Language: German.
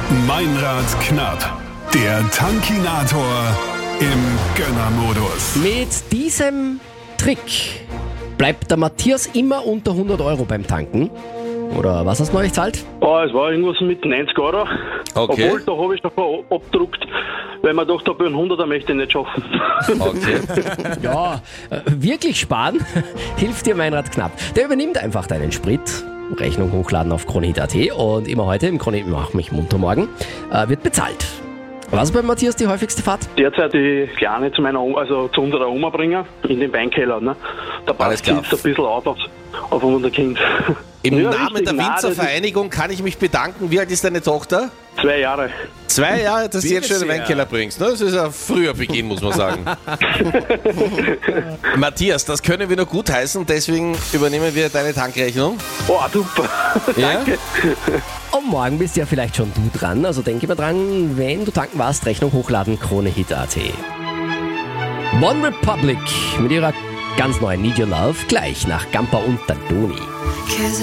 Meinrad knapp. Der Tankinator im Gönnermodus. Mit diesem Trick bleibt der Matthias immer unter 100 Euro beim Tanken. Oder was hast du neulich gezahlt? Es war irgendwas mit 90 Euro. Okay. Obwohl, da habe ich davon abgedruckt, weil man dachte, bei einem 100er möchte ich nicht schaffen. Okay. Ja, wirklich sparen hilft dir Meinrad knapp. Der übernimmt einfach deinen Sprit. Rechnung hochladen auf kronehit.at und immer heute im Kronehit Mach mich munter morgen wird bezahlt. Was ist bei Matthias die häufigste Fahrt? Derzeit die Kleine zu meiner Oma, also zu unserer Oma bringen, in den Weinkeller. Ne? Da Alles passt klar. jetzt ein bisschen auf unser Kind. Im Ja, Namen richtig. der Nein, das Winzervereinigung kann ich mich bedanken. Wie alt ist deine Tochter? 2 Jahre. 2 Jahre, dass du Bitte jetzt schon in den sehr. Weinkeller bringst. Ne? Das ist ein früher Beginn, muss man sagen. Matthias, das können wir nur gut heißen, deswegen übernehmen wir deine Tankrechnung. Oh, super. Ja? Danke. Und morgen bist ja vielleicht schon du dran. Also denk immer dran, wenn du tanken warst, Rechnung hochladen, kronehit.at. One Republic mit ihrer ganz neuen Need Your Love gleich nach Gamper und Tantoni.